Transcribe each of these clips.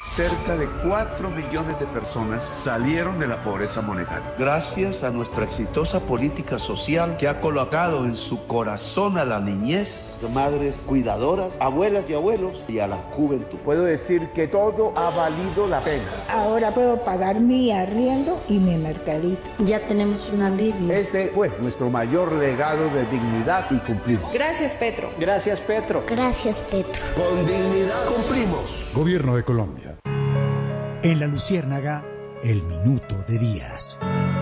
cerca de 4 millones de personas salieron de la pobreza monetaria. Gracias a nuestra exitosa política social que ha colocado en su corazón a la niñez, madres cuidadoras, abuelas y abuelos y a la juventud. Puedo decir que todo ha valido la pena. Ahora puedo pagar mi arriendo y mi mercadito. Ya tenemos un alivio. Ese fue nuestro mayor legado de dignidad y cumplimos. Gracias, Petro. Gracias, Petro. Gracias, Petro. Con dignidad cumplimos. Gobierno de Colombia. En La Luciérnaga, el Minuto de Díaz.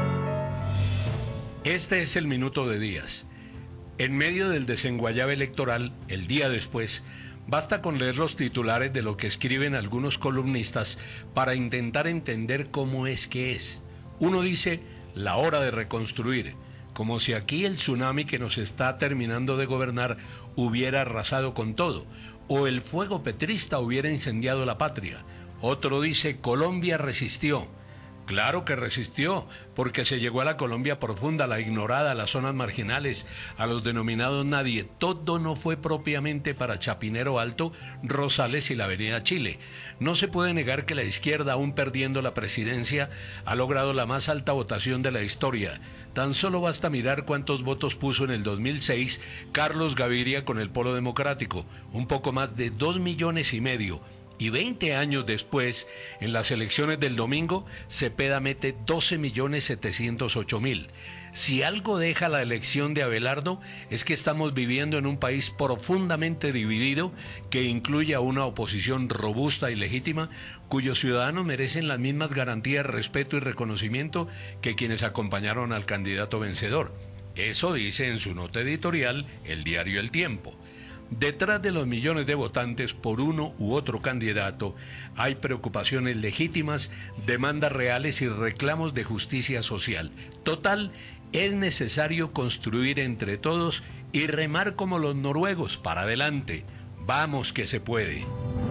Este es el Minuto de Díaz. En medio del desenguayabe electoral, el día después, basta con leer los titulares de lo que escriben algunos columnistas para intentar entender cómo es que es. Uno dice, la hora de reconstruir, como si aquí el tsunami que nos está terminando de gobernar hubiera arrasado con todo, o el fuego petrista hubiera incendiado la patria. Otro dice, Colombia resistió. Claro que resistió, porque se llegó a la Colombia profunda, la ignorada, a las zonas marginales, a los denominados nadie. Todo no fue propiamente para Chapinero Alto, Rosales y la Avenida Chile. No se puede negar que la izquierda, aún perdiendo la presidencia, ha logrado la más alta votación de la historia. Tan solo basta mirar cuántos votos puso en el 2006 Carlos Gaviria con el Polo Democrático, un poco más de 2,5 millones. Y 20 años después, en las elecciones del domingo, Cepeda mete 12,708,000. Si algo deja la elección de Abelardo, es que estamos viviendo en un país profundamente dividido, que incluye a una oposición robusta y legítima, cuyos ciudadanos merecen las mismas garantías, respeto y reconocimiento que quienes acompañaron al candidato vencedor. Eso dice en su nota editorial el diario El Tiempo. Detrás de los millones de votantes por uno u otro candidato hay preocupaciones legítimas, demandas reales y reclamos de justicia social. Total, es necesario construir entre todos y remar como los noruegos para adelante. Vamos que se puede.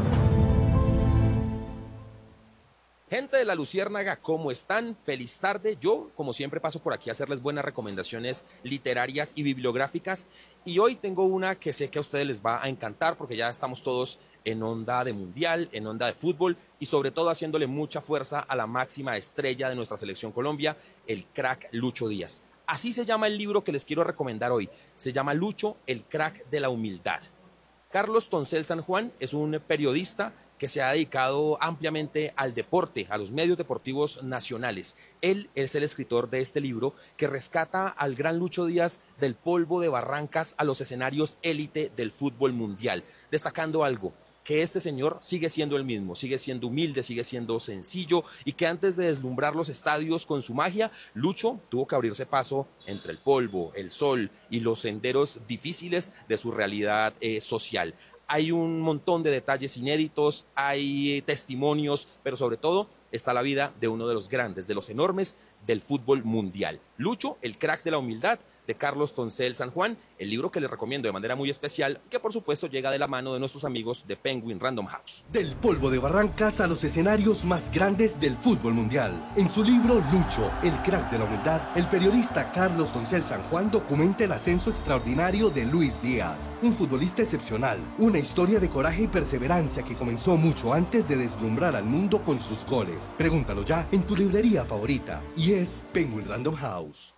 Gente de La Luciérnaga, ¿cómo están? Feliz tarde. Yo, como siempre, paso por aquí a hacerles buenas recomendaciones literarias y bibliográficas. Y hoy tengo una que sé que a ustedes les va a encantar porque ya estamos todos en onda de mundial, en onda de fútbol y sobre todo haciéndole mucha fuerza a la máxima estrella de nuestra selección Colombia, el crack Lucho Díaz. Así se llama el libro que les quiero recomendar hoy. Se llama Lucho, el crack de la humildad. Carlos Toncel San Juan es un periodista que se ha dedicado ampliamente al deporte, a los medios deportivos nacionales. Él es el escritor de este libro que rescata al gran Lucho Díaz del polvo de Barrancas a los escenarios élite del fútbol mundial, destacando algo, que este señor sigue siendo el mismo, sigue siendo humilde, sigue siendo sencillo y que antes de deslumbrar los estadios con su magia, Lucho tuvo que abrirse paso entre el polvo, el sol y los senderos difíciles de su realidad social. Hay un montón de detalles inéditos, hay testimonios, pero sobre todo está la vida de uno de los grandes, de los enormes del fútbol mundial. Lucho, el crack de la humildad, de Carlos Toncel San Juan, el libro que les recomiendo de manera muy especial, que por supuesto llega de la mano de nuestros amigos de Penguin Random House. Del polvo de Barrancas a los escenarios más grandes del fútbol mundial. En su libro Lucho, el crack de la humildad, el periodista Carlos Toncel San Juan documenta el ascenso extraordinario de Luis Díaz, un futbolista excepcional, una historia de coraje y perseverancia que comenzó mucho antes de deslumbrar al mundo con sus goles. Pregúntalo ya en tu librería favorita, y es Penguin Random House.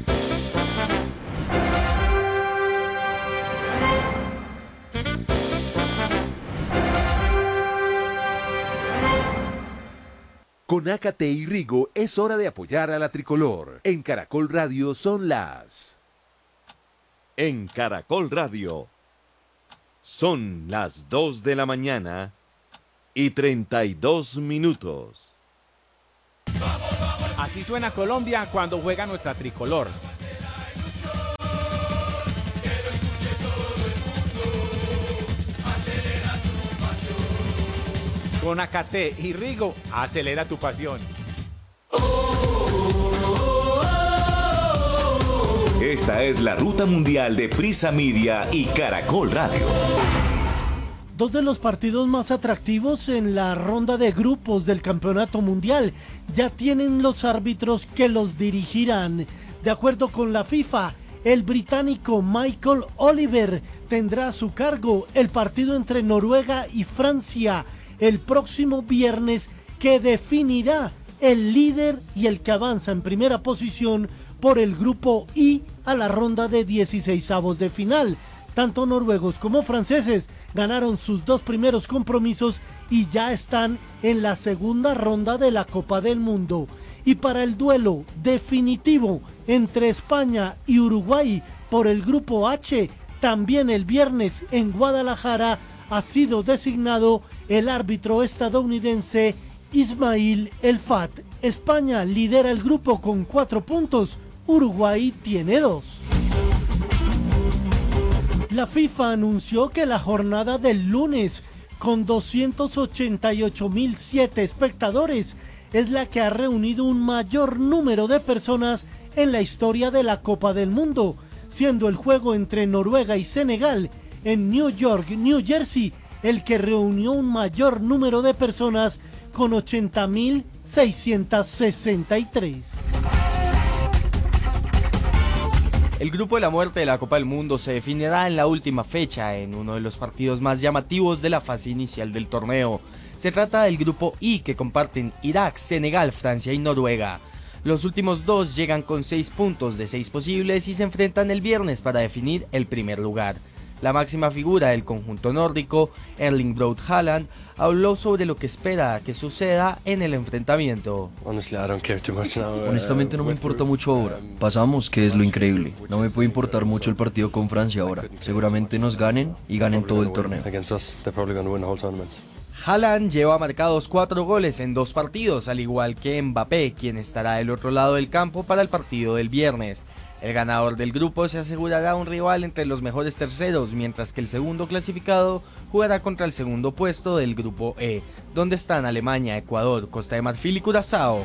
Con Ácate y Rigo es hora de apoyar a la tricolor. En Caracol Radio son las... En Caracol Radio son las 2 de la mañana y 32 minutos. Así suena Colombia cuando juega nuestra tricolor. Con Ácate y Rigo, acelera tu pasión. Esta es la ruta mundial de Prisa Media y Caracol Radio. Dos de los partidos más atractivos en la ronda de grupos del Campeonato Mundial ya tienen los árbitros que los dirigirán. De acuerdo con la FIFA, el británico Michael Oliver tendrá a su cargo el partido entre Noruega y Francia el próximo viernes, que definirá el líder y el que avanza en primera posición por el grupo I a la ronda de 16avos de final. Tanto noruegos como franceses ganaron sus 2 primeros compromisos y ya están en la segunda ronda de la Copa del Mundo. Y para el duelo definitivo entre España y Uruguay por el grupo H, también el viernes en Guadalajara ha sido designado el árbitro estadounidense Ismail El Fat. España lidera el grupo con 4 puntos, Uruguay tiene 2. La FIFA anunció que la jornada del lunes, con 288.007 espectadores, es la que ha reunido un mayor número de personas en la historia de la Copa del Mundo, siendo el juego entre Noruega y Senegal en New York, New Jersey, el que reunió un mayor número de personas con 80.663. El grupo de la muerte de la Copa del Mundo se definirá en la última fecha en uno de los partidos más llamativos de la fase inicial del torneo. Se trata del grupo I, que comparten Irak, Senegal, Francia y Noruega. Los últimos 2 llegan con 6 puntos de 6 posibles y se enfrentan el viernes para definir el primer lugar. La máxima figura del conjunto nórdico, Erling Braut Haaland, habló sobre lo que espera que suceda en el enfrentamiento. Honestamente no me importa mucho ahora. Pasamos, que es lo increíble. No me puede importar mucho el partido con Francia ahora. Seguramente nos ganen y ganen todo el torneo. Haaland lleva marcados 4 goles en 2 partidos, al igual que Mbappé, quien estará del otro lado del campo para el partido del viernes. El ganador del grupo se asegurará un rival entre los mejores terceros, mientras que el segundo clasificado jugará contra el segundo puesto del grupo E, donde están Alemania, Ecuador, Costa de Marfil y Curazao.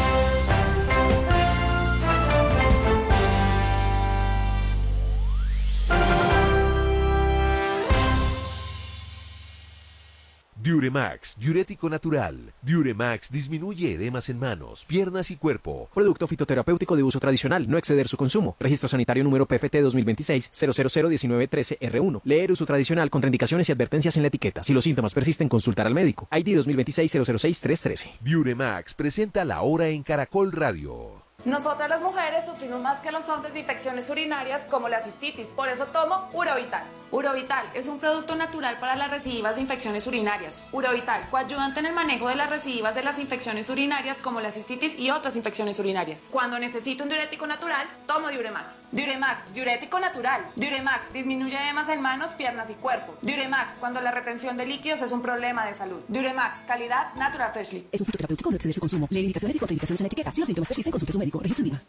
Diuremax, diurético natural. Diuremax disminuye edemas en manos, piernas y cuerpo. Producto fitoterapéutico de uso tradicional, no exceder su consumo. Registro sanitario número PFT 2026-0001913-R1. Leer uso tradicional, contraindicaciones y advertencias en la etiqueta. Si los síntomas persisten, consultar al médico. ID 2026-006-313. Diuremax presenta La Hora en Caracol Radio. Nosotras las mujeres sufrimos más que los hombres de infecciones urinarias como la cistitis, por eso tomo Urovital. Urovital es un producto natural para las recidivas de infecciones urinarias. Urovital, coayudante en el manejo de las recidivas de las infecciones urinarias como la cistitis y otras infecciones urinarias. Cuando necesito un diurético natural, tomo Diuremax. Diuremax, diurético natural. Diuremax disminuye edemas en manos, piernas y cuerpo. Diuremax, cuando la retención de líquidos es un problema de salud. Diuremax, calidad Natural Freshly. Es un fitoterapéutico, no exceder su consumo. Lee indicaciones y contraindicaciones en la etiqueta. Si los síntomas persisten, consulte a su médico. Registro IVA.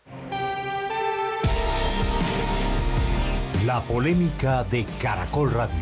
La polémica de Caracol Radio.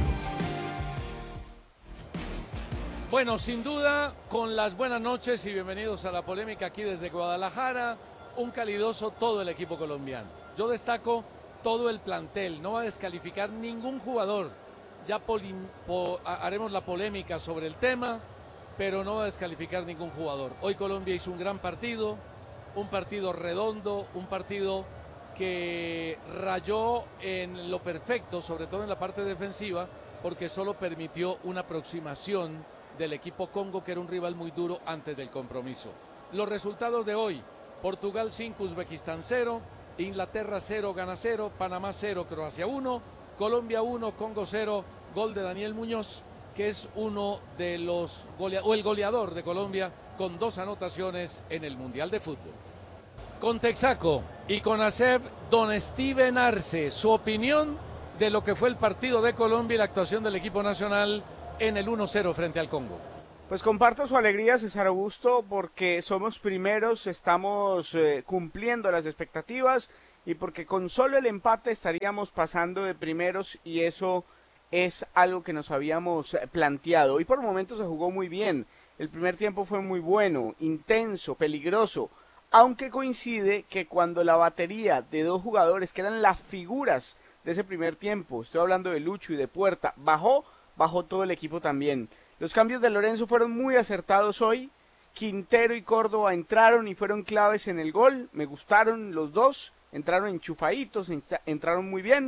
Bueno, sin duda, con las buenas noches y bienvenidos a la polémica aquí desde Guadalajara, un calidoso todo el equipo colombiano. Yo destaco todo el plantel, no va a descalificar ningún jugador. Ya haremos la polémica sobre el tema, pero no va a descalificar ningún jugador. Hoy Colombia hizo un gran partido, un partido redondo, un partido que rayó en lo perfecto, sobre todo en la parte defensiva, porque solo permitió una aproximación del equipo Congo, que era un rival muy duro antes del compromiso. Los resultados de hoy: Portugal 5, Uzbekistán 0, Inglaterra 0, Ghana 0, Panamá 0, Croacia 1, Colombia 1, Congo 0, gol de Daniel Muñoz, que es uno de los el goleador de Colombia con 2 anotaciones en el Mundial de Fútbol. Con Texaco y con ASEP, don Steven Arce, su opinión de lo que fue el partido de Colombia y la actuación del equipo nacional en el 1-0 frente al Congo. Pues comparto su alegría, César Augusto, porque somos primeros, estamos cumpliendo las expectativas y porque con solo el empate estaríamos pasando de primeros, y eso es algo que nos habíamos planteado. Hoy por momentos se jugó muy bien, el primer tiempo fue muy bueno, intenso, peligroso, aunque coincide que cuando la batería de 2 jugadores que eran las figuras de ese primer tiempo, estoy hablando de Lucho y de Puerta, bajó todo el equipo también. Los cambios de Lorenzo fueron muy acertados hoy. Quintero y Córdoba entraron y fueron claves en el gol, me gustaron los dos, entraron enchufaditos, entraron muy bien.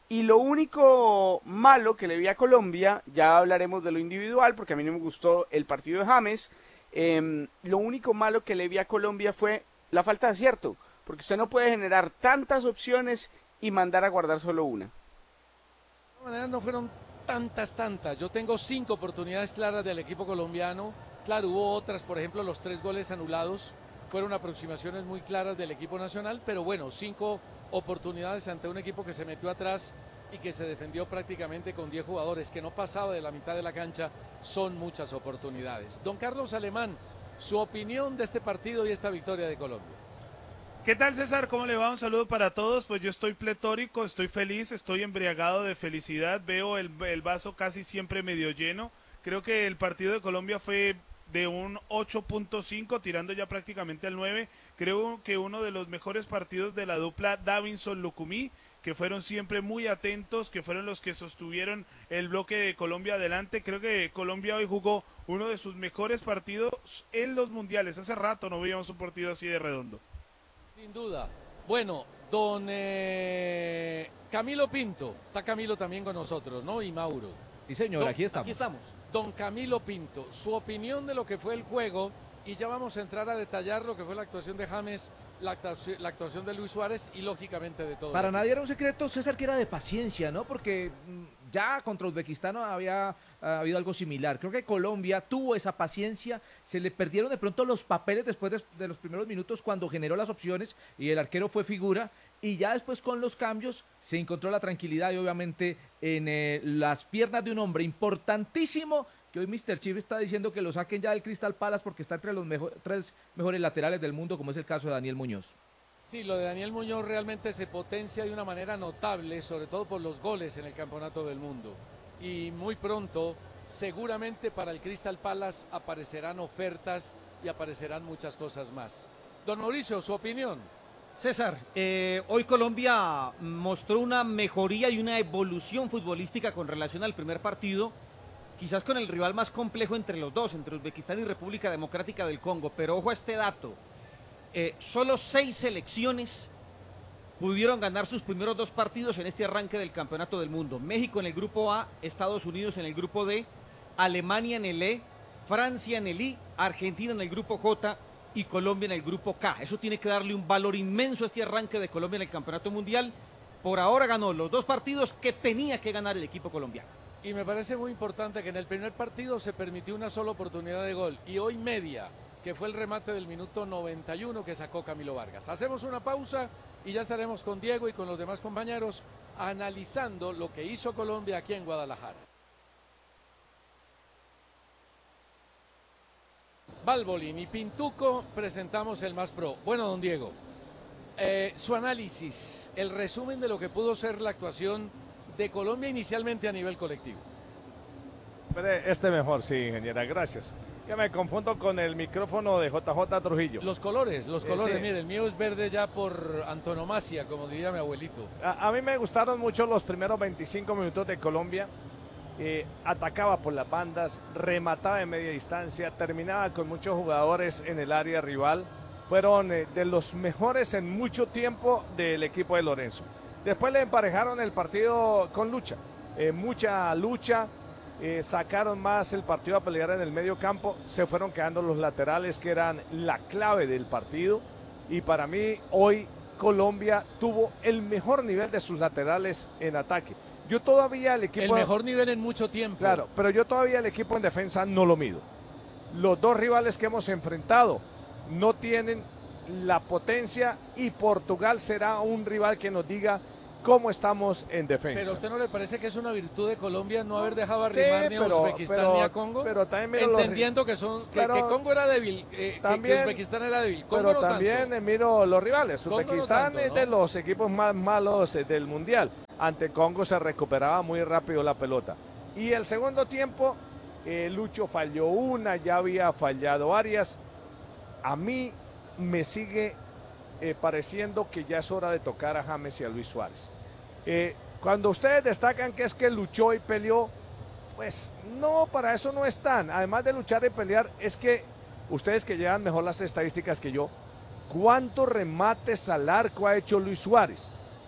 Y lo único malo que le vi a Colombia, ya hablaremos de lo individual, porque a mí no me gustó el partido de James, lo único malo que le vi a Colombia fue la falta de acierto, porque usted no puede generar tantas opciones y mandar a guardar solo una. De todas maneras no fueron tantas. Yo tengo 5 oportunidades claras del equipo colombiano. Claro, hubo otras, por ejemplo, los 3 goles anulados fueron aproximaciones muy claras del equipo nacional, pero bueno, 5 oportunidades ante un equipo que se metió atrás y que se defendió prácticamente con 10 jugadores, que no pasaba de la mitad de la cancha, son muchas oportunidades. Don Carlos Alemán, su opinión de este partido y esta victoria de Colombia. ¿Qué tal, César? ¿Cómo le va? Un saludo para todos. Pues yo estoy pletórico, estoy feliz, estoy embriagado de felicidad. Veo el vaso casi siempre medio lleno. Creo que el partido de Colombia fue de un 8.5, tirando ya prácticamente al 9. Creo que uno de los mejores partidos de la dupla Davinson-Lucumí, que fueron siempre muy atentos, que fueron los que sostuvieron el bloque de Colombia adelante. Creo que Colombia hoy jugó uno de sus mejores partidos en los mundiales. Hace rato no veíamos un partido así de redondo. Sin duda. Bueno, don Camilo Pinto, está Camilo también con nosotros, ¿no? Y Mauro. Sí, señor, aquí estamos. Don Camilo Pinto, su opinión de lo que fue el juego, y ya vamos a entrar a detallar lo que fue la actuación de James, la actuación de Luis Suárez y lógicamente de todo. Para nadie era un secreto, César, que era de paciencia, ¿no? Porque ya contra Uzbekistán había habido algo similar. Creo que Colombia tuvo esa paciencia, se le perdieron de pronto los papeles después de los primeros minutos cuando generó las opciones y el arquero fue figura, y ya después con los cambios se encontró la tranquilidad y obviamente en las piernas de un hombre importantísimo, que hoy Mr. Chief está diciendo que lo saquen ya del Crystal Palace porque está entre los 3 mejores laterales del mundo, como es el caso de Daniel Muñoz. Sí, lo de Daniel Muñoz realmente se potencia de una manera notable, sobre todo por los goles en el Campeonato del Mundo. Y muy pronto, seguramente para el Crystal Palace aparecerán ofertas y aparecerán muchas cosas más. Don Mauricio, su opinión. César, hoy Colombia mostró una mejoría y una evolución futbolística con relación al primer partido, quizás con el rival más complejo entre los dos, entre Uzbekistán y República Democrática del Congo. Pero ojo a este dato, solo 6 selecciones pudieron ganar sus primeros 2 partidos en este arranque del Campeonato del Mundo. México en el grupo A, Estados Unidos en el grupo D, Alemania en el E, Francia en el I, Argentina en el grupo J y Colombia en el grupo K. Eso tiene que darle un valor inmenso a este arranque de Colombia en el Campeonato Mundial. Por ahora ganó los 2 partidos que tenía que ganar el equipo colombiano. Y me parece muy importante que en el primer partido se permitió una sola oportunidad de gol y hoy media, que fue el remate del minuto 91 que sacó Camilo Vargas. Hacemos una pausa y ya estaremos con Diego y con los demás compañeros analizando lo que hizo Colombia aquí en Guadalajara. Balbolín y Pintuco, presentamos el Más Pro. Bueno, don Diego, su análisis, el resumen de lo que pudo ser la actuación de Colombia inicialmente a nivel colectivo. Mejor, sí, ingeniera, gracias. Que me confundo con el micrófono de JJ Trujillo. Los colores, sí. Mire, el mío es verde ya por antonomasia, como diría mi abuelito. A mí me gustaron mucho los primeros 25 minutos de Colombia. Atacaba por las bandas, remataba en media distancia, terminaba con muchos jugadores en el área rival. Fueron de los mejores en mucho tiempo del equipo de Lorenzo. Después le emparejaron el partido con lucha, mucha lucha, sacaron más el partido a pelear en el medio campo, se fueron quedando los laterales que eran la clave del partido, y para mí hoy Colombia tuvo el mejor nivel de sus laterales en ataque. Yo todavía el equipo... El mejor nivel en mucho tiempo. Claro, pero yo todavía el equipo en defensa no lo mido. Los 2 rivales que hemos enfrentado no tienen la potencia, y Portugal será un rival que nos diga cómo estamos en defensa. ¿Pero a usted no le parece que es una virtud de Colombia no haber dejado arrimar ni a Uzbekistán ni a Congo? Pero también entendiendo que Congo era débil, que Uzbekistán era débil. Congo pero no también tanto. Miro los rivales. Uzbekistán no tanto, es de los equipos más malos del Mundial. Ante Congo se recuperaba muy rápido la pelota. Y el segundo tiempo, Lucho falló una, ya había fallado varias. A mí me sigue pareciendo que ya es hora de tocar a James y a Luis Suárez. Cuando ustedes destacan que es que luchó y peleó, pues no, para eso no están. Además de luchar y pelear, es que ustedes que llevan mejor las estadísticas que yo, ¿cuántos remates al arco ha hecho Luis Suárez?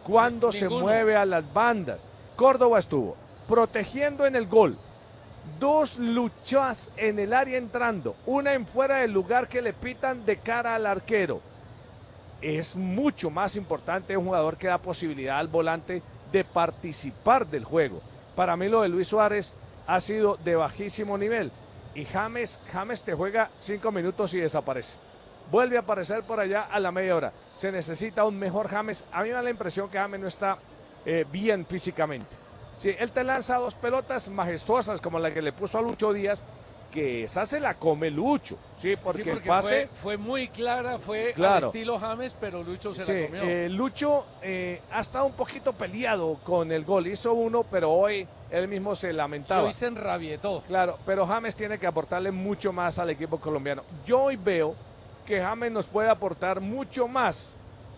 cuando se mueve a las bandas. Córdoba estuvo protegiendo en el gol, 2 luchas en el área entrando, una en fuera del lugar que le pitan de cara al arquero. Es mucho más importante un jugador que da posibilidad al volante de participar del juego. Para mí lo de Luis Suárez ha sido de bajísimo nivel. Y James te juega 5 minutos y desaparece. Vuelve a aparecer por allá a la media hora. Se necesita un mejor James. A mí me da la impresión que James no está bien físicamente. Sí, él te lanza 2 pelotas majestuosas como la que le puso a Lucho Díaz, que esa se la come Lucho, sí, porque el pase fue muy clara, fue claro, al estilo James, pero Lucho se la comió. Lucho ha estado un poquito peleado con el gol, hizo uno, pero hoy él mismo se lamentaba. Hoy se enrabietó. Claro, pero James tiene que aportarle mucho más al equipo colombiano. Yo hoy veo que James nos puede aportar mucho más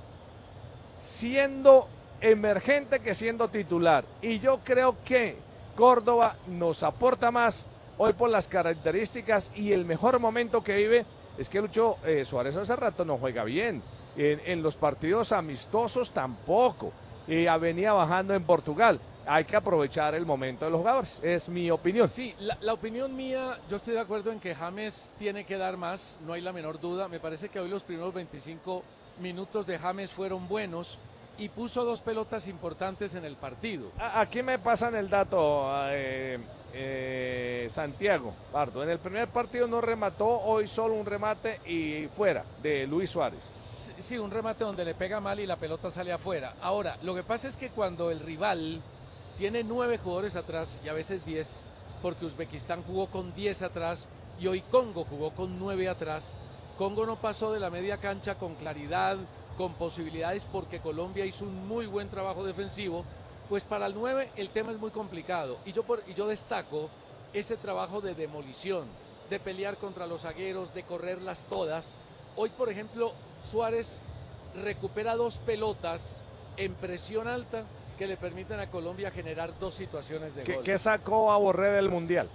siendo emergente que siendo titular. Y yo creo que Córdoba nos aporta más hoy por las características y el mejor momento que vive. Es que Lucho Suárez hace rato no juega bien. En los partidos amistosos tampoco. Venía bajando en Portugal. Hay que aprovechar el momento de los jugadores. Es mi opinión. Sí, la opinión mía, yo estoy de acuerdo en que James tiene que dar más, no hay la menor duda. Me parece que hoy los primeros 25 minutos de James fueron buenos y puso 2 pelotas importantes en el partido. Aquí me pasan el dato, Santiago Pardo. En el primer partido no remató, hoy solo un remate y fuera de Luis Suárez. Sí, un remate donde le pega mal y la pelota sale afuera. Ahora, lo que pasa es que cuando el rival tiene 9 jugadores atrás y a veces 10, porque Uzbekistán jugó con 10 atrás y hoy Congo jugó con 9 atrás, Congo no pasó de la media cancha con claridad, con posibilidades, porque Colombia hizo un muy buen trabajo defensivo. Pues para el 9 el tema es muy complicado y yo destaco ese trabajo de demolición, de pelear contra los zagueros, de correrlas todas. Hoy, por ejemplo, Suárez recupera 2 pelotas en presión alta que le permiten a Colombia generar 2 situaciones de gol. ¿Qué sacó a Borré del Mundial?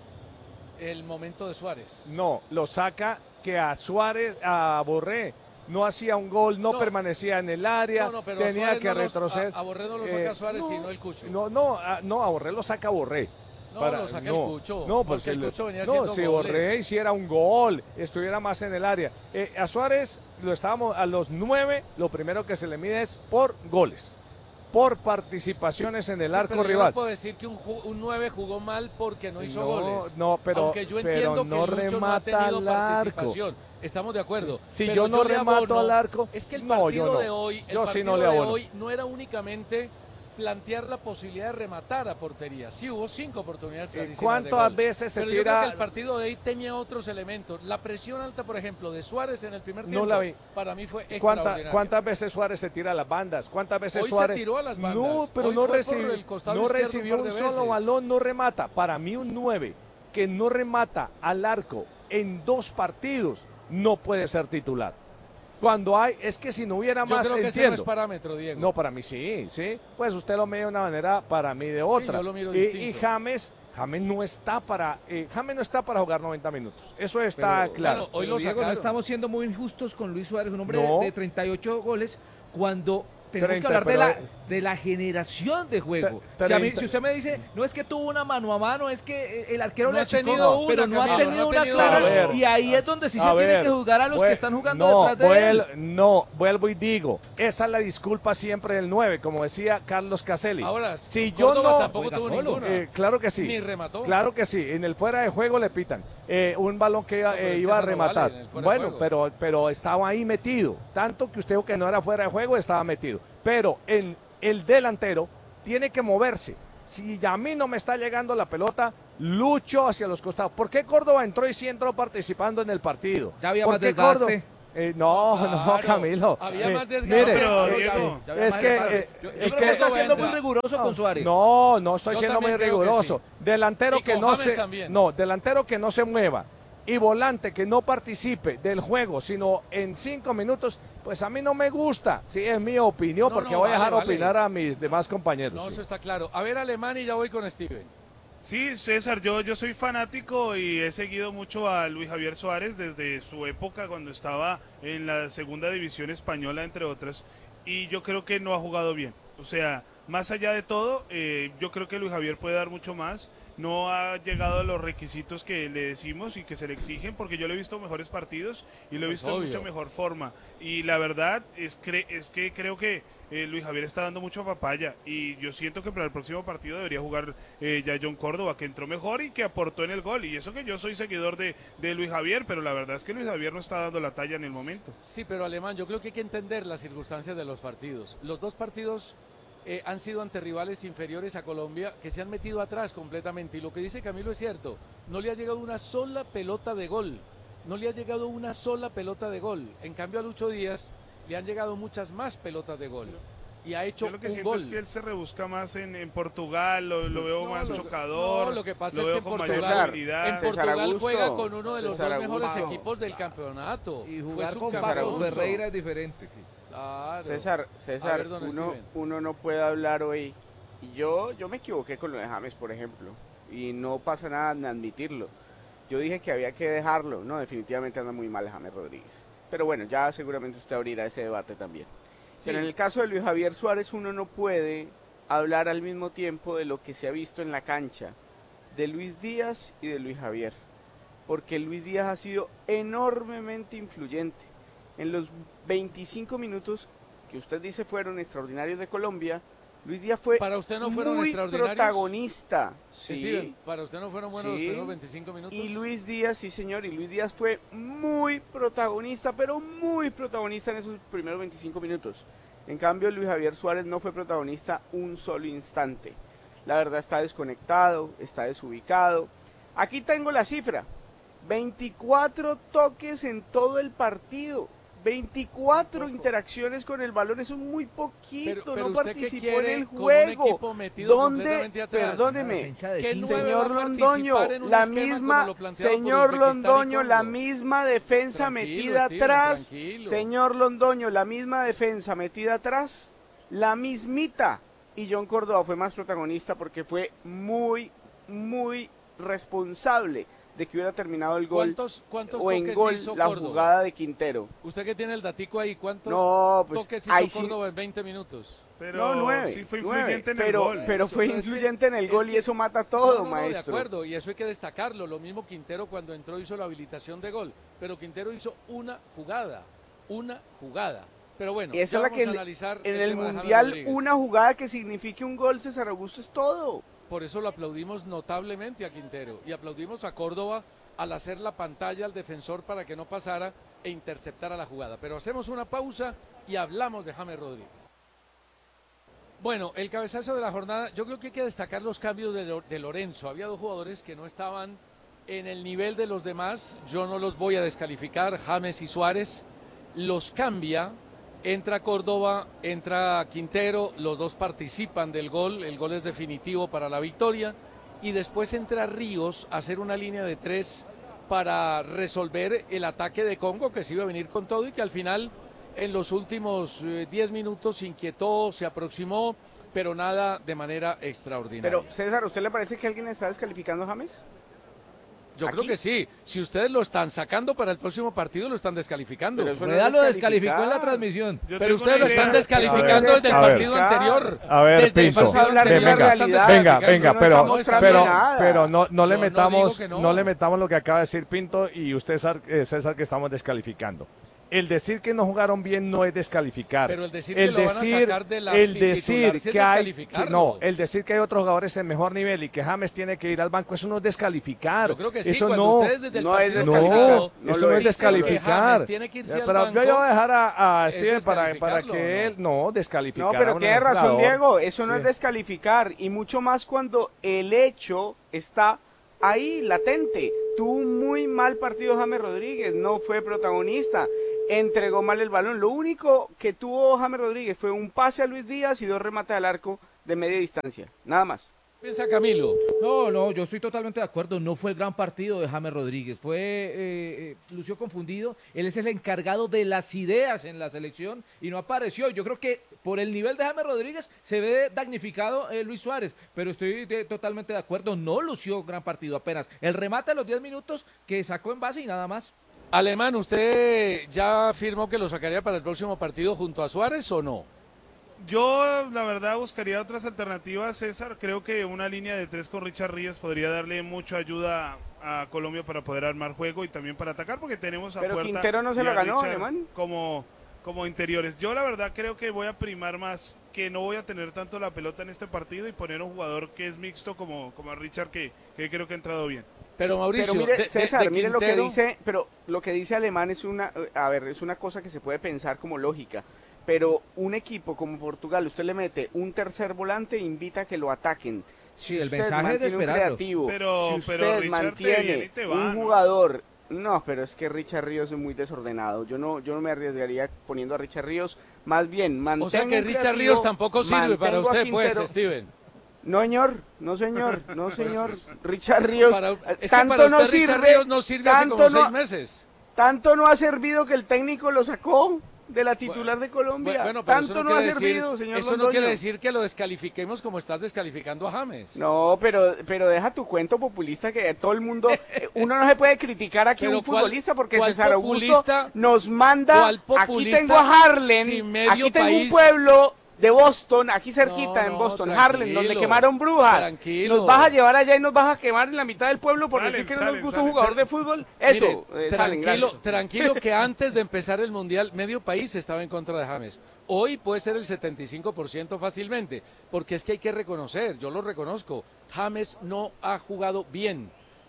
El momento de Suárez. No, lo saca que a Suárez, a Borré, no hacía un gol, no permanecía en el área, pero tenía que retroceder. A Borré no lo saca Suárez, sino el Cucho. No, a Borré lo saca Borré. Lo saca el Cucho. No, porque el Cucho venía haciendo si goles. Borré hiciera un gol, estuviera más en el área. A Suárez a los 9, lo primero que se le mide es por goles, por participaciones en el arco rival. Yo no puedo decir que un 9 jugó mal porque no hizo goles. Aunque yo entiendo no que Lucho no ha tenido al participación. Estamos de acuerdo. Si pero yo no remato al arco, es que el partido de hoy, no era únicamente plantear la posibilidad de rematar a portería. Sí, hubo 5 oportunidades clarísimas ¿Cuántas veces se pero tira? Yo creo que el partido de hoy tenía otros elementos. La presión alta, por ejemplo, de Suárez en el primer tiempo, no la vi. Para mí fue extraordinaria. ¿Cuántas veces Suárez se tira a las bandas? ¿Cuántas veces hoy Suárez se tiró a las bandas? No, pero hoy no recibió un solo balón, no remata. Para mí un 9 que no remata al arco en 2 partidos no puede ser titular. Cuando hay, es que si no hubiera más, yo creo que entiendo. Ese no es parámetro, Diego. No, para mí sí. Pues usted lo mide de una manera, para mí de otra. Sí, yo lo miro y James no está para jugar 90 minutos. Eso está claro. Hoy Diego, no estamos siendo muy injustos con Luis Suárez, un hombre de 38 goles, cuando tenemos que hablar de la generación de juego. Si usted me dice, no es que tuvo una mano a mano, es que el arquero le ha tenido pero no ha tenido una clara. Y ahí es donde sí se tiene que juzgar a los que están jugando detrás de él. Vuelvo y digo, esa es la disculpa siempre del 9, como decía Carlos Caselli. Ahora, si yo no tampoco tuvo ninguna. Claro que sí. Ni remató. Claro que sí. En el fuera de juego le pitan un balón que iba a rematar. Bueno, pero estaba ahí metido. Tanto que usted dijo que no era fuera de juego, estaba metido. Pero el delantero tiene que moverse. Si a mí no me está llegando la pelota, lucho hacia los costados. ¿Por qué Córdoba entró y sí entró participando en el partido? Ya había más desgaste. No, Camilo. Había más desgaste. Es que está siendo muy riguroso con Suárez. No estoy siendo muy riguroso. Sí. Delantero que no se mueva y volante que no participe del juego, sino en 5 minutos, pues a mí no me gusta. Sí, es mi opinión, porque voy a dejar opinar a mis demás compañeros. No, eso está claro. A ver, Alemán, y ya voy con Steven. Sí, César, yo soy fanático y he seguido mucho a Luis Javier Suárez desde su época cuando estaba en la segunda división española, entre otras. y yo creo que no ha jugado bien. O sea, más allá de todo, yo creo que Luis Javier puede dar mucho más. No ha llegado a los requisitos que le decimos y que se le exigen, porque yo le he visto mejores partidos y lo he visto en mucha mejor forma. Y la verdad es que creo que Luis Javier está dando mucho papaya, y yo siento que para el próximo partido debería jugar ya John Córdoba, que entró mejor y que aportó en el gol. Y eso que yo soy seguidor de Luis Javier, pero la verdad es que Luis Javier no está dando la talla en el momento. Sí, pero Alemán, yo creo que hay que entender las circunstancias de los partidos. Los dos partidos han sido ante rivales inferiores a Colombia, que se han metido atrás completamente, y lo que dice Camilo es cierto, no le ha llegado una sola pelota de gol, en cambio a Lucho Díaz le han llegado muchas más pelotas de gol, y ha hecho yo lo que un siento gol. es que él se rebusca más en Portugal, lo veo más chocador, No, lo que pasa lo es veo que con mayor habilidad. Portugal juega con uno de los dos mejores equipos del campeonato, Y jugar con Paco Ferreira es diferente, sí. Claro. César, ver, don uno no puede hablar hoy. Y yo me equivoqué con lo de James, por ejemplo, y no pasa nada en admitirlo. Yo dije que había que dejarlo. No, definitivamente anda muy mal James Rodríguez. Pero bueno, ya seguramente usted abrirá ese debate también. Sí. Pero en el caso de Luis Javier Suárez, uno no puede hablar al mismo tiempo de lo que se ha visto en la cancha, de Luis Díaz y de Luis Javier, porque Luis Díaz ha sido enormemente influyente. En los 25 minutos que usted dice fueron extraordinarios de Colombia, Luis Díaz fue ¿Para usted no fueron muy extraordinarios? Protagonista. Sí. Steven, ¿para usted no fueron buenos los primeros 25 minutos? Y Luis Díaz, sí señor, y Luis Díaz fue muy protagonista, pero muy protagonista en esos primeros 25 minutos. En cambio, Luis Javier Suárez no fue protagonista un solo instante. La verdad está desconectado, está desubicado. Aquí tengo la cifra, 24 toques en todo el partido. 24 interacciones con el balón, eso es muy poquito, pero no participó en el juego. ¿Dónde? Perdóneme, señor Londoño, la misma defensa metida atrás, señor Londoño, la misma defensa metida atrás, la mismita, y John Córdoba fue más protagonista porque fue muy responsable de que hubiera terminado el gol ¿Cuántos en gol la Córdoba? Jugada de Quintero. Usted que tiene el datico ahí, ¿cuántos toques hizo Córdoba en 20 minutos? Pero no, 9, sí fue influyente 9, en el gol. Pero fue influyente en el gol y eso mata todo, maestro. De acuerdo, y eso hay que destacarlo. Lo mismo Quintero cuando entró hizo la habilitación de gol, pero Quintero hizo una jugada. Pero bueno, esa es la que analizar en el Mundial una jugada que signifique un gol, César Augusto, es todo. Por eso lo aplaudimos notablemente a Quintero y aplaudimos a Córdoba al hacer la pantalla al defensor para que no pasara e interceptara la jugada. Pero hacemos una pausa y hablamos de James Rodríguez. Bueno, el cabezazo de la jornada, yo creo que hay que destacar los cambios de Lorenzo. Había dos jugadores que no estaban en el nivel de los demás, yo no los voy a descalificar, James y Suárez, los cambia. Entra Córdoba, entra Quintero, los dos participan del gol, el gol es definitivo para la victoria, y después entra Ríos a hacer una línea de 3 para resolver el ataque de Congo, que se iba a venir con todo y que al final en los últimos 10 minutos inquietó, se aproximó, pero nada de manera extraordinaria. Pero César, ¿a usted le parece que alguien está descalificando a James? Yo creo que sí. Si ustedes lo están sacando para el próximo partido, lo están descalificando. Rueda lo descalificó en la transmisión. Pero ustedes lo están descalificando desde el partido anterior. A ver, desde Pinto, venga, pero no le metamos lo que acaba de decir Pinto y usted, César, que estamos descalificando. El decir que no jugaron bien no es descalificar. Pero el decir que lo van a sacar de la el decir que hay el decir que hay otros jugadores en mejor nivel y que James tiene que ir al banco, eso no es descalificar. Yo creo que sí, eso no es descalificar. Pero yo voy a dejar a Steven para que él no descalificar. No, pero tiene razón Diego, eso no es descalificar y mucho más cuando el hecho está ahí latente. Tuvo un muy mal partido James Rodríguez, no fue protagonista. Entregó mal el balón. Lo único que tuvo James Rodríguez fue un pase a Luis Díaz y 2 remates al arco de media distancia. Nada más. Piensa Camilo. No, yo estoy totalmente de acuerdo. No fue el gran partido de James Rodríguez. Lució confundido. Él es el encargado de las ideas en la selección y no apareció. Yo creo que por el nivel de James Rodríguez se ve damnificado Luis Suárez. Pero estoy totalmente de acuerdo. No lució gran partido apenas. El remate a los 10 minutos que sacó en base y nada más. Alemán, ¿usted ya afirmó que lo sacaría para el próximo partido junto a Suárez o no? Yo, la verdad, buscaría otras alternativas, César. Creo que una línea de 3 con Richard Ríos podría darle mucha ayuda a Colombia para poder armar juego y también para atacar, porque tenemos a Pero Puerta Quintero no se y lo a ganó, Richard Alemán. como interiores. Yo, la verdad, creo que voy a primar más, que no voy a tener tanto la pelota en este partido y poner un jugador que es mixto como a Richard, que creo que ha entrado bien. Pero Mauricio, mire, César, mire lo que Quintero... dice, pero lo que dice Alemán es una cosa que se puede pensar como lógica, pero un equipo como Portugal, usted le mete un tercer volante e invita a que lo ataquen. Sí, el mensaje es de esperarlo. Si usted Richard, mantiene un jugador, no, pero es que Richard Ríos es muy desordenado. Yo no me arriesgaría poniendo a Richard Ríos, más bien mantengo. O sea que Richard Ríos tampoco sirve para usted, pues, Steven. No, señor. Richard Ríos tanto para no sirve. Richard Ríos no sirve hace como 6 meses. Tanto no ha servido que el técnico lo sacó de la titular de Colombia. Bueno, tanto no ha servido, señor Eso Londoño. no quiere decir que lo descalifiquemos como estás descalificando a James. No, pero deja tu cuento populista que todo el mundo... Uno no se puede criticar aquí a un futbolista porque César Augusto nos manda... Aquí tengo a Harlem, aquí tengo un pueblo... de Boston, aquí cerquita en Boston, Harlem, donde quemaron brujas. Tranquilo. Nos vas a llevar allá y nos vas a quemar en la mitad del pueblo por decir que no nos gusta un jugador de fútbol. Eso, mire, tranquilo que antes de empezar el Mundial, medio país estaba en contra de James. Hoy puede ser el 75% fácilmente, porque es que hay que reconocer, yo lo reconozco, James no ha jugado bien,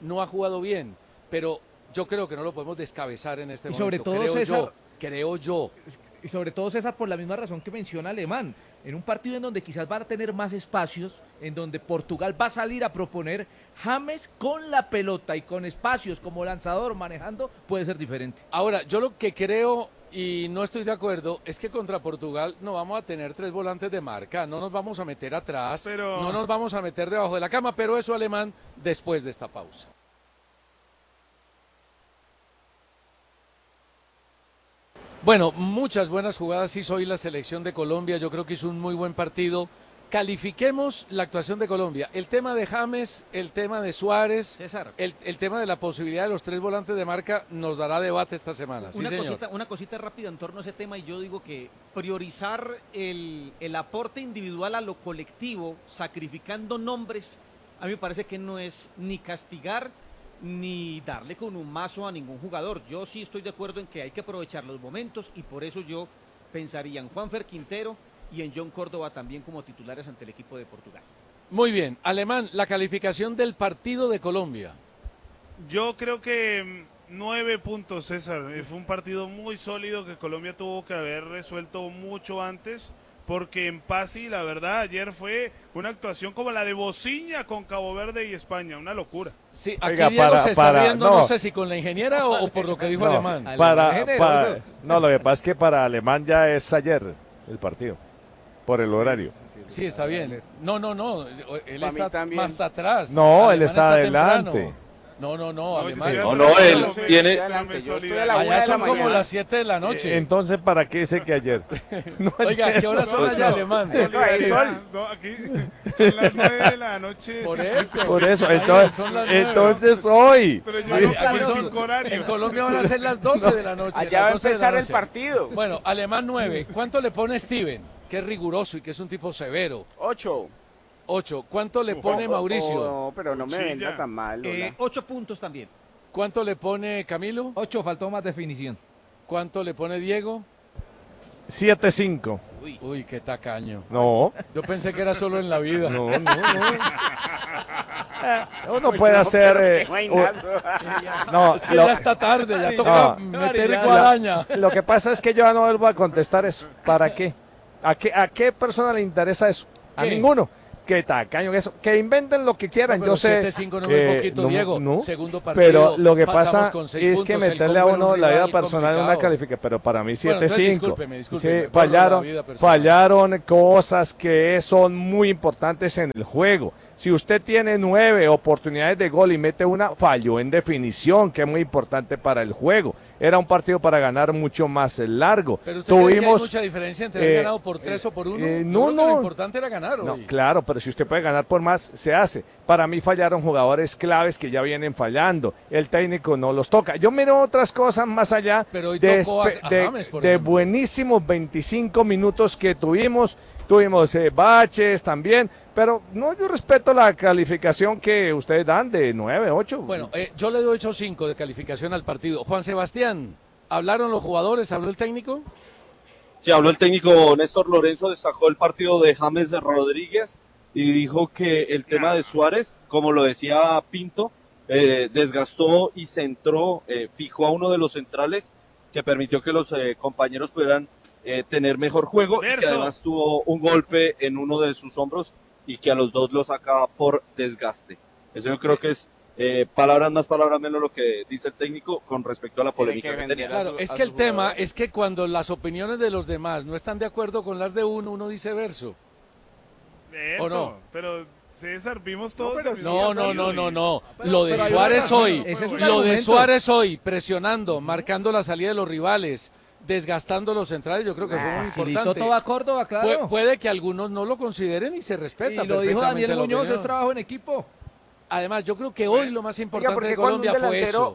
pero yo creo que no lo podemos descabezar en este momento. Sobre todo, creo yo. Y sobre todo, César, por la misma razón que menciona Alemán, en un partido en donde quizás va a tener más espacios, en donde Portugal va a salir a proponer, James con la pelota y con espacios como lanzador manejando, puede ser diferente. Ahora, yo lo que creo y no estoy de acuerdo es que contra Portugal no vamos a tener 3 volantes de marca, no nos vamos a meter atrás, no nos vamos a meter debajo de la cama, pero eso, Alemán, después de esta pausa. Bueno, muchas buenas jugadas hizo hoy la selección de Colombia, yo creo que hizo un muy buen partido. Califiquemos la actuación de Colombia, el tema de James, el tema de Suárez, César, el tema de la posibilidad de los 3 volantes de marca nos dará debate esta semana. Una cosita rápida en torno a ese tema, y yo digo que priorizar el aporte individual a lo colectivo, sacrificando nombres, a mí me parece que no es ni castigar ni darle con un mazo a ningún jugador. Yo sí estoy de acuerdo en que hay que aprovechar los momentos, y por eso yo pensaría en Juanfer Quintero y en John Córdoba también como titulares ante el equipo de Portugal. Muy bien, Alemán, la calificación del partido de Colombia. Yo creo que 9 puntos, César. Fue un partido muy sólido que Colombia tuvo que haber resuelto mucho antes, porque en Pasi, la verdad, ayer fue una actuación como la de Bociña con Cabo Verde y España, una locura. Sí, aquí Diego se está viendo, no sé si con la ingeniera o por lo que dijo Alemán. No, lo que pasa es que para Alemán ya es ayer el partido, por el horario. Sí, está bien. No, él está más atrás. No, Alemán él está adelante. Temprano. No, Alemán. Él tiene... Allá son como las 7 de la noche. Entonces, ¿para qué dice que ayer? Oiga, ¿qué horas son allá, Alemán? No, aquí son las 9 de la noche. Por eso, entonces hoy. Pero ya no son horarios. En Colombia van a ser las 12 de la noche. Allá va a empezar el partido. Bueno, Alemán 9. ¿Cuánto le pone Steven? Que es riguroso y que es un tipo severo. 8. ¿Cuánto le pone Mauricio? No, pero no me venda tan mal. 8 puntos también. ¿Cuánto le pone Camilo? 8, faltó más definición. ¿Cuánto le pone Diego? 7-5. Uy, qué tacaño. No. Yo pensé que era solo en la vida. No. Uno puede hacer... No, es que ya está tarde, ya toca meter guadaña. Lo que pasa es que yo no vuelvo a contestar eso. ¿Para qué? ¿A qué persona le interesa eso? A ninguno. Que tacaño, eso, que inventen lo que quieran, no, yo sé. 7-5 no es muy poquito, Diego. Segundo partido, pero lo que pasa es que puntos, meterle a uno la vida personal en una calificación, pero para mí 7-5. Discúlpeme, fallaron cosas que son muy importantes en el juego. Si usted tiene 9 oportunidades de gol y mete una, falló en definición, que es muy importante para el juego. Era un partido para ganar mucho más largo. Pero usted cree que hay mucha diferencia entre haber ganado por 3 o por 1. No. Lo importante era ganar hoy. No, claro, pero si usted puede ganar por más, se hace. Para mí fallaron jugadores claves que ya vienen fallando. El técnico no los toca. Yo miro otras cosas más allá de buenísimos 25 minutos que tuvimos. Tuvimos baches también, pero no, yo respeto la calificación que ustedes dan de 9, 8. Bueno, yo le doy 8-5 de calificación al partido. Juan Sebastián, ¿hablaron los jugadores? ¿Habló el técnico? Sí, habló el técnico Néstor Lorenzo, destacó el partido de James Rodríguez y dijo que el tema de Suárez, como lo decía Pinto, desgastó y centró, fijó a uno de los centrales que permitió que los compañeros pudieran tener mejor juego y que además tuvo un golpe en uno de sus hombros y que a los dos lo sacaba por desgaste. Eso yo creo que es palabras más, palabras menos lo que dice el técnico con respecto a la polémica que tenía. Claro, es que el tema es que cuando las opiniones de los demás no están de acuerdo con las de uno dice verso. Eso, ¿o no? Pero César, vimos todos. No. Lo de Suárez hoy, Suárez hoy presionando, marcando la salida de los rivales, desgastando los centrales, yo creo que fue muy importante. Todo a Córdoba, claro. Puede que algunos no lo consideren y se respeta. Y lo dijo Daniel Muñoz, es trabajo en equipo. Además, yo creo que hoy lo más importante de Colombia fue eso.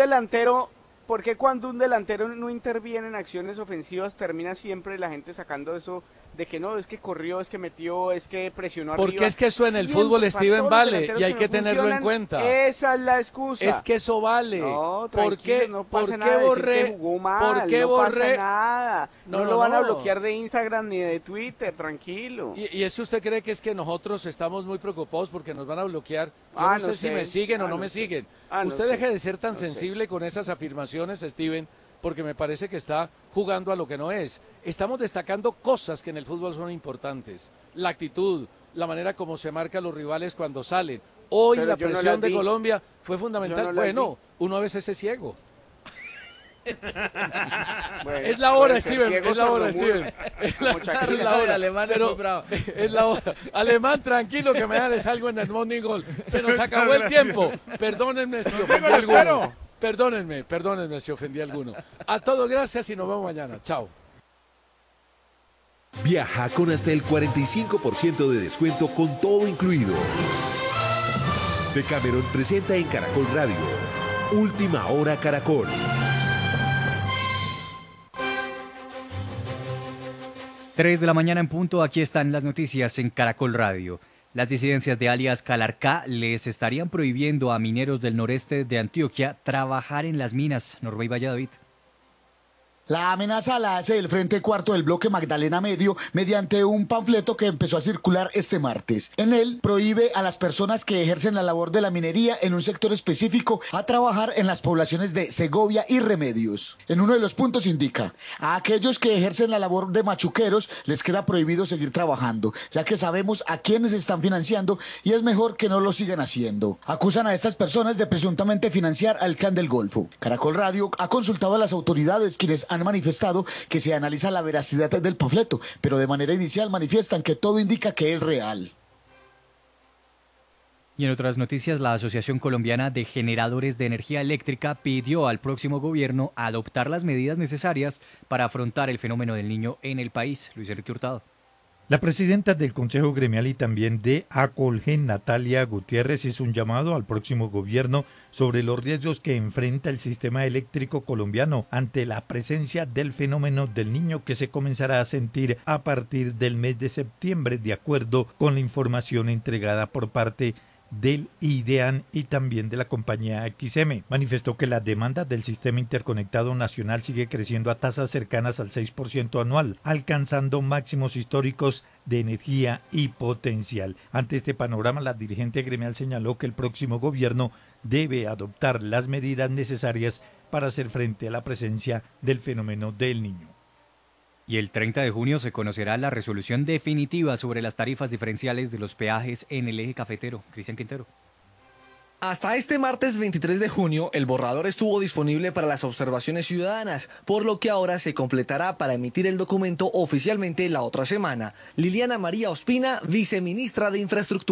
¿Por qué cuando un delantero no interviene en acciones ofensivas termina siempre la gente sacando eso de que no, es que corrió, es que metió, es que presionó arriba? Porque es que eso en el fútbol, Steven, vale y hay que tenerlo en cuenta. Esa es la excusa. Es que eso vale. No, ¿Por qué Borré? Que jugó mal, ¿Por qué no Borré? Pasa nada. No lo van a bloquear de Instagram ni de Twitter, tranquilo. ¿Y es que usted cree que es que nosotros estamos muy preocupados porque nos van a bloquear? Yo no sé si me siguen o no me siguen. Usted deje de ser tan sensible con esas afirmaciones, Steven, porque me parece que está jugando a lo que no es. Estamos destacando cosas que en el fútbol son importantes. La actitud, la manera como se marcan los rivales cuando salen. Hoy la presión de Colombia fue fundamental. Bueno, uno a veces es ciego. Bueno, es la hora, Steven, es la hora, Steven. Es la hora, Alemán, pero es la hora. Alemán, tranquilo que me das algo en el Morning Goal. Se nos acabó el tiempo. Perdónenme si ofendí a alguno. Perdónenme si ofendí a alguno. A todos gracias y nos vemos mañana. Chao. Viaja con hasta el 45% de descuento con todo incluido. Decameron presenta en Caracol Radio Última Hora Caracol. Tres de la mañana en punto, aquí están las noticias en Caracol Radio. Las disidencias de alias Calarcá les estarían prohibiendo a mineros del noreste de Antioquia trabajar en las minas. Norbey Valladolid. La amenaza la hace el Frente Cuarto del Bloque Magdalena Medio mediante un panfleto que empezó a circular este martes. En él prohíbe a las personas que ejercen la labor de la minería en un sector específico a trabajar en las poblaciones de Segovia y Remedios. En uno de los puntos indica, a aquellos que ejercen la labor de machuqueros les queda prohibido seguir trabajando, ya que sabemos a quiénes están financiando y es mejor que no lo sigan haciendo. Acusan a estas personas de presuntamente financiar al Clan del Golfo. Caracol Radio ha consultado a las autoridades quienes han manifestado que se analiza la veracidad del panfleto, pero de manera inicial manifiestan que todo indica que es real. Y en otras noticias, la Asociación Colombiana de Generadores de Energía Eléctrica pidió al próximo gobierno adoptar las medidas necesarias para afrontar el fenómeno del Niño en el país. Luis Enrique Hurtado. La presidenta del Consejo Gremial y también de Acolgen, Natalia Gutiérrez, hizo un llamado al próximo gobierno sobre los riesgos que enfrenta el sistema eléctrico colombiano ante la presencia del fenómeno del Niño que se comenzará a sentir a partir del mes de septiembre, de acuerdo con la información entregada por parte del IDEAN y también de la compañía XM. Manifestó que la demanda del sistema interconectado nacional sigue creciendo a tasas cercanas al 6% anual, alcanzando máximos históricos de energía y potencial. Ante este panorama, la dirigente gremial señaló que el próximo gobierno debe adoptar las medidas necesarias para hacer frente a la presencia del fenómeno del Niño. Y el 30 de junio se conocerá la resolución definitiva sobre las tarifas diferenciales de los peajes en el eje cafetero. Cristian Quintero. Hasta este martes 23 de junio, el borrador estuvo disponible para las observaciones ciudadanas, por lo que ahora se completará para emitir el documento oficialmente la otra semana. Liliana María Ospina, viceministra de Infraestructura.